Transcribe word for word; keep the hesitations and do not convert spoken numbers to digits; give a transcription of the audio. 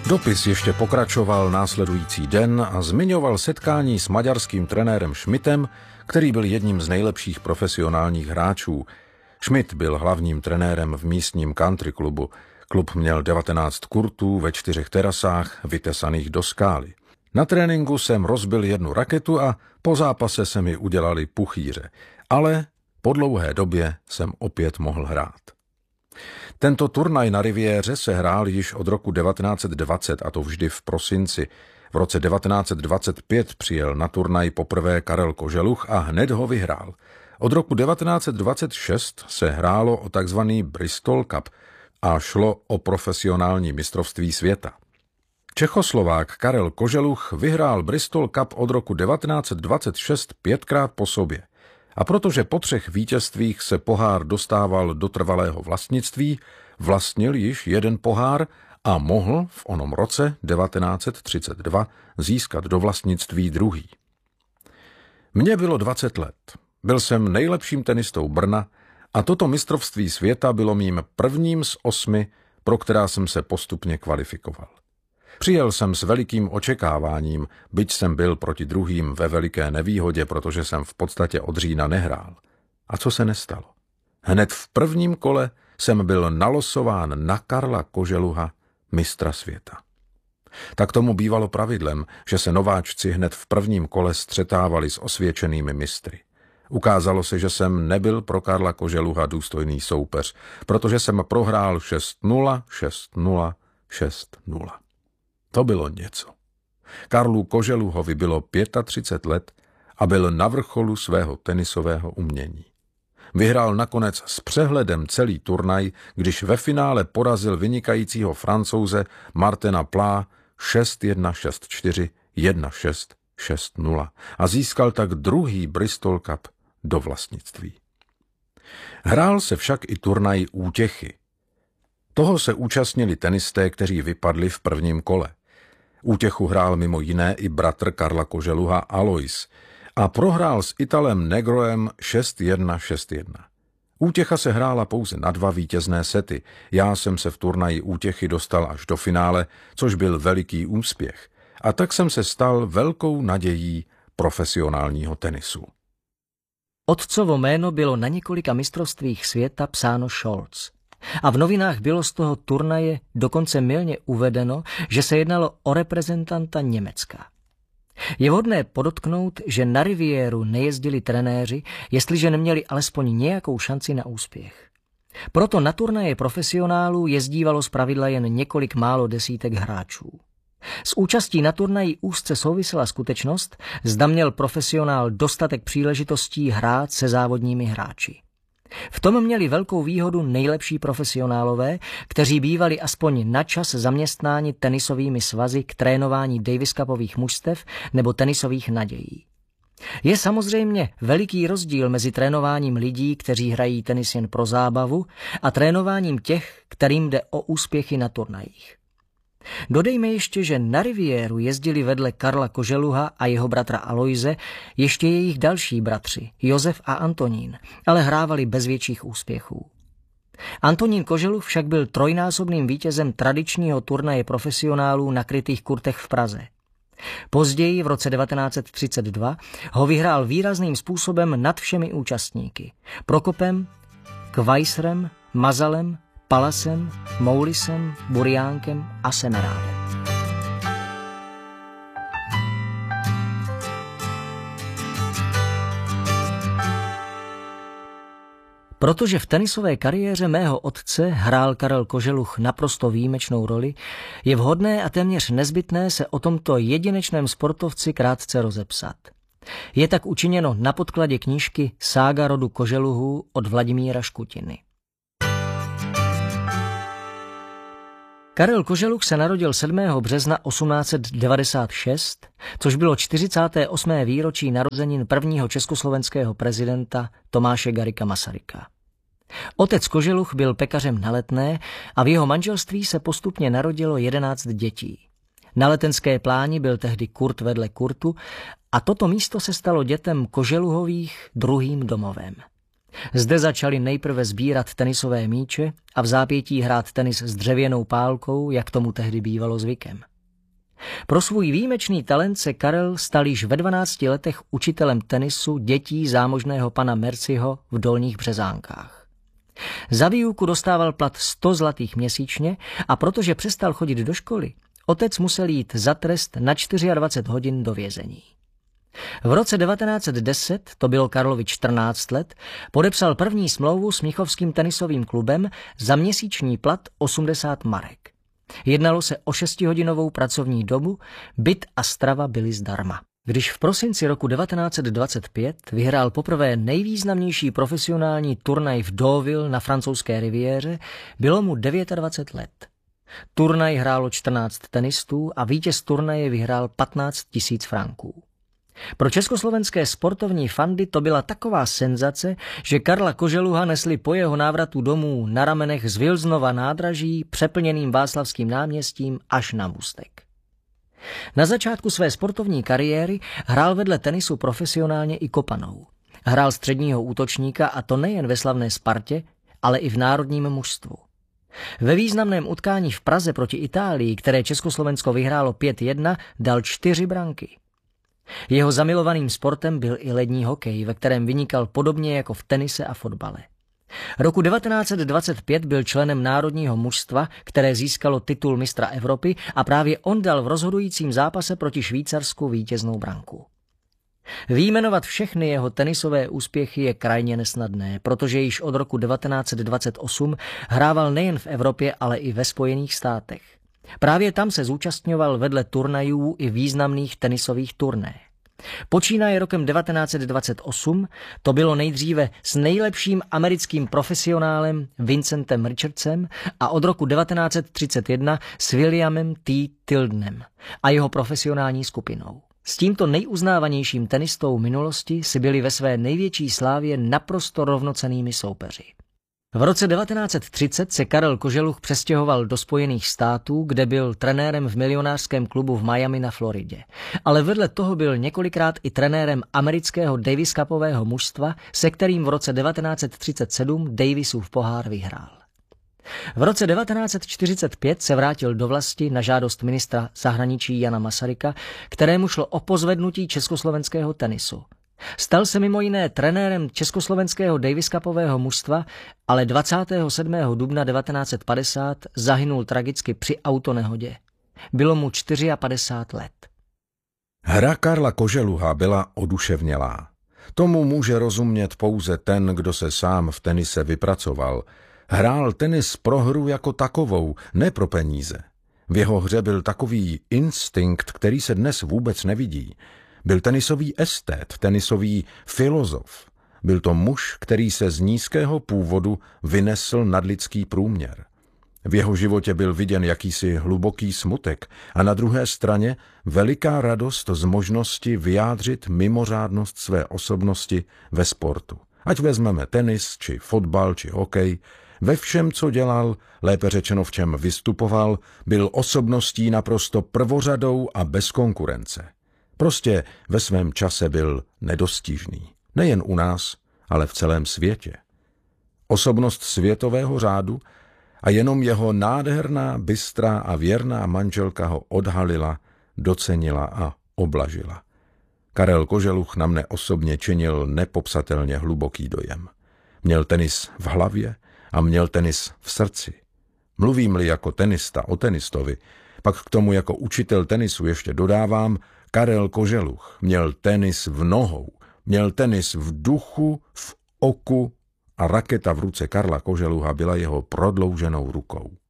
Dopis ještě pokračoval následující den a zmiňoval setkání s maďarským trenérem Schmidtem, který byl jedním z nejlepších profesionálních hráčů. Schmidt byl hlavním trenérem v místním country klubu. Klub měl devatenáct kurtů ve čtyřech terasách, vytesaných do skály. Na tréninku jsem rozbil jednu raketu a po zápase se mi udělali puchýře, ale po dlouhé době jsem opět mohl hrát. Tento turnaj na riviéře se hrál již od roku devatenáct set dvacet, a to vždy v prosinci. V roce devatenáct set dvacet pět přijel na turnaj poprvé Karel Koželuch a hned ho vyhrál. Od roku devatenáct set dvacet šest se hrálo o takzvaný Bristol Cup a šlo o profesionální mistrovství světa. Čechoslovák Karel Koželuch vyhrál Bristol Cup od roku devatenáct set dvacet šest pětkrát po sobě. A protože po třech vítězstvích se pohár dostával do trvalého vlastnictví, vlastnil již jeden pohár a mohl v onom roce devatenáct set třicet dva získat do vlastnictví druhý. Mně bylo dvacet let. Byl jsem nejlepším tenistou Brna a toto mistrovství světa bylo mým prvním z osmi, pro která jsem se postupně kvalifikoval. Přijel jsem s velikým očekáváním, byť jsem byl proti druhým ve veliké nevýhodě, protože jsem v podstatě od října nehrál. A co se nestalo? Hned v prvním kole jsem byl nalosován na Karla Koželuha, mistra světa. Tak tomu bývalo pravidlem, že se nováčci hned v prvním kole střetávali s osvědčenými mistry. Ukázalo se, že jsem nebyl pro Karla Koželuha důstojný soupeř, protože jsem prohrál šest nula, šest nula, šest nula. To bylo něco. Karlu Koželuhovi bylo třicet pět let a byl na vrcholu svého tenisového umění. Vyhrál nakonec s přehledem celý turnaj, když ve finále porazil vynikajícího Francouze Martina Plá šest jedna, šest čtyři, jedna šest, šest nula a získal tak druhý Bristol Cup do vlastnictví. Hrál se však i turnaj útěchy. Toho se účastnili tenisté, kteří vypadli v prvním kole. Útěchu hrál mimo jiné i bratr Karla Koželuha Alois a prohrál s Italem Negroem šest jedna, šest jedna. Útěcha se hrála pouze na dva vítězné sety. Já jsem se v turnaji útěchy dostal až do finále, což byl veliký úspěch. A tak jsem se stal velkou nadějí profesionálního tenisu. Otcovo jméno bylo na několika mistrovstvích světa psáno Scholz. A v novinách bylo z toho turnaje dokonce mylně uvedeno, že se jednalo o reprezentanta Německa. Je vhodné podotknout, že na riviéru nejezdili trenéři, jestliže neměli alespoň nějakou šanci na úspěch. Proto na turnaje profesionálů jezdívalo zpravidla jen několik málo desítek hráčů. S účastí na turnaji úzce souvisela skutečnost, zda měl profesionál dostatek příležitostí hrát se závodními hráči. V tom měli velkou výhodu nejlepší profesionálové, kteří bývali aspoň na čas zaměstnáni tenisovými svazy k trénování Davis Cupových mužstev nebo tenisových nadějí. Je samozřejmě veliký rozdíl mezi trénováním lidí, kteří hrají tenis jen pro zábavu, a trénováním těch, kterým jde o úspěchy na turnajích. Dodejme ještě, že na riviéru jezdili vedle Karla Koželuha a jeho bratra Aloise ještě jejich další bratři, Josef a Antonín, ale hrávali bez větších úspěchů. Antonín Koželuch však byl trojnásobným vítězem tradičního turnaje profesionálů na krytých kurtech v Praze. Později v roce devatenáct set třicet dva ho vyhrál výrazným způsobem nad všemi účastníky. Prokopem, Kvajsrem, Mazalem, Palasem, Moulisem, Buriánkem a Semerádem. Protože v tenisové kariéře mého otce hrál Karel Koželuch naprosto výjimečnou roli, je vhodné a téměř nezbytné se o tomto jedinečném sportovci krátce rozepsat. Je tak učiněno na podkladě knížky Sága rodu Koželuhů od Vladimíra Škutiny. Karel Koželuch se narodil sedmého března osmnáct set devadesát šest, což bylo čtyřicáté osmé výročí narozenin prvního československého prezidenta Tomáše Garrigua Masaryka. Otec Koželuch byl pekařem na Letné a v jeho manželství se postupně narodilo jedenáct dětí. Na Letenské pláni byl tehdy Kurt vedle Kurtu a toto místo se stalo dětem Koželuhových druhým domovem. Zde začali nejprve sbírat tenisové míče a v zápětí hrát tenis s dřevěnou pálkou, jak tomu tehdy bývalo zvykem. Pro svůj výjimečný talent se Karel stal již ve dvanácti letech učitelem tenisu dětí zámožného pana Merciho v Dolních Březánkách. Za výuku dostával plat sto zlatých měsíčně a protože přestal chodit do školy, otec musel jít za trest na dvacet čtyři hodin do vězení. V roce devatenáct set deset, to bylo Karlovi čtrnáct let, podepsal první smlouvu s Mnichovským tenisovým klubem za měsíční plat osmdesát marek. Jednalo se o šestihodinovou pracovní dobu, byt a strava byly zdarma. Když v prosinci roku devatenáct set dvacet pět vyhrál poprvé nejvýznamnější profesionální turnaj v Deauville na francouzské riviéře, bylo mu dvacet devět let. Turnaj hrálo čtrnáct tenistů a vítěz turnaje vyhrál patnáct tisíc franků. Pro československé sportovní fandy to byla taková senzace, že Karla Koželuha nesli po jeho návratu domů na ramenech z Vilznova nádraží přeplněným Václavským náměstím až na můstek. Na začátku své sportovní kariéry hrál vedle tenisu profesionálně i kopanou. Hrál středního útočníka a to nejen ve slavné Spartě, ale i v národním mužstvu. Ve významném utkání v Praze proti Itálii, které Československo vyhrálo pět jedna, dal čtyři branky. Jeho zamilovaným sportem byl i lední hokej, ve kterém vynikal podobně jako v tenise a fotbale. Roku devatenáct set dvacet pět byl členem národního mužstva, které získalo titul mistra Evropy a právě on dal v rozhodujícím zápase proti Švýcarsku vítěznou branku. Vyjmenovat všechny jeho tenisové úspěchy je krajně nesnadné, protože již od roku devatenáct set dvacet osm hrával nejen v Evropě, ale i ve Spojených státech. Právě tam se zúčastňoval vedle turnajů i významných tenisových turné. Počínaje rokem devatenáct set dvacet osm to bylo nejdříve s nejlepším americkým profesionálem Vincentem Richardsem a od roku devatenáct set třicet jedna s Williamem T. Tildenem a jeho profesionální skupinou. S tímto nejuznávanějším tenistou minulosti si byli ve své největší slávě naprosto rovnocennými soupeři. V roce devatenáct set třicet se Karel Koželuch přestěhoval do Spojených států, kde byl trenérem v milionářském klubu v Miami na Floridě. Ale vedle toho byl několikrát i trenérem amerického Davis Cupového mužstva, se kterým v roce devatenáct set třicet sedm Davisův pohár vyhrál. V roce devatenáct set čtyřicet pět se vrátil do vlasti na žádost ministra zahraničí Jana Masaryka, kterému šlo o pozvednutí československého tenisu. Stal se mimo jiné trenérem československého Davis Cupového mužstva, ale dvacátého sedmého dubna devatenáct set padesát zahynul tragicky při autonehodě. Bylo mu padesát čtyři let. Hra Karla Koželuha byla oduševnělá. Tomu může rozumět pouze ten, kdo se sám v tenise vypracoval. Hrál tenis pro hru jako takovou, ne pro peníze. V jeho hře byl takový instinkt, který se dnes vůbec nevidí. Byl tenisový estét, tenisový filozof. Byl to muž, který se z nízkého původu vynesl nad lidský průměr. V jeho životě byl viděn jakýsi hluboký smutek a na druhé straně veliká radost z možnosti vyjádřit mimořádnost své osobnosti ve sportu. Ať vezmeme tenis, či fotbal, či hokej, ve všem, co dělal, lépe řečeno v čem vystupoval, byl osobností naprosto prvořadou a bez konkurence. Prostě ve svém čase byl nedostižný. Nejen u nás, ale v celém světě. Osobnost světového řádu a jenom jeho nádherná, bystrá a věrná manželka ho odhalila, docenila a oblažila. Karel Koželuch na mne osobně činil nepopsatelně hluboký dojem. Měl tenis v hlavě a měl tenis v srdci. Mluvím-li jako tenista o tenistovi, pak k tomu jako učitel tenisu ještě dodávám, Karel Koželuch měl tenis v nohou, měl tenis v duchu, v oku a raketa v ruce Karla Koželuha byla jeho prodlouženou rukou.